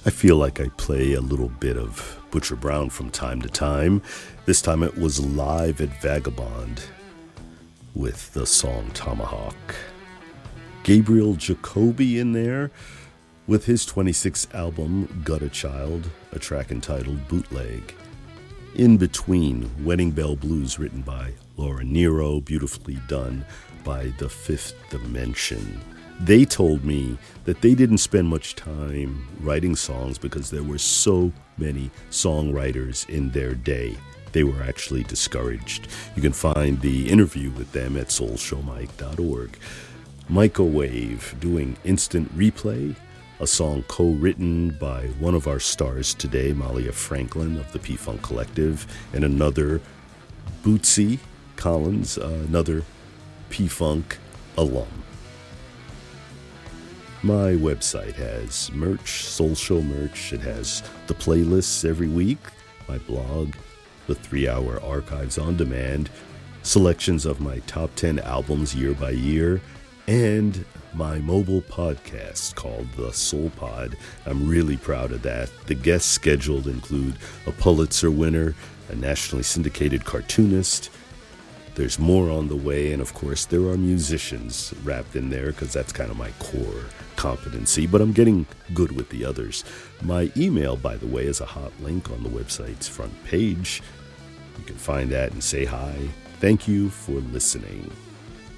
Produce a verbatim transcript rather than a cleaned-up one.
I feel like I play a little bit of Butcher Brown from time to time. This time it was live at Vagabond with the song Tomahawk. Gabriel Jacoby in there with his twenty-sixth album, Gutter Child, a track entitled Bootleg. In Between, Wedding Bell Blues, written by Laura Nero, beautifully done by The Fifth Dimension. They told me that they didn't spend much time writing songs because there were so many songwriters in their day. They were actually discouraged. You can find the interview with them at soul show mike dot org. Microwave doing Instant Replay, a song co-written by one of our stars today, Malia Franklin of the P-Funk Collective, and another, Bootsy Collins, uh, another P-Funk alum. My website has merch, Soul Show merch. It has the playlists every week, my blog, the three-hour archives on demand, selections of my top ten albums year by year, and my mobile podcast called The Soul Pod. I'm really proud of that. The guests scheduled include a Pulitzer winner, a nationally syndicated cartoonist. There's more on the way, and of course there are musicians wrapped in there because that's kind of my core competency, but I'm getting good with the others. My email, by the way, is a hot link on the website's front page. You can find that and say hi. Thank you for listening.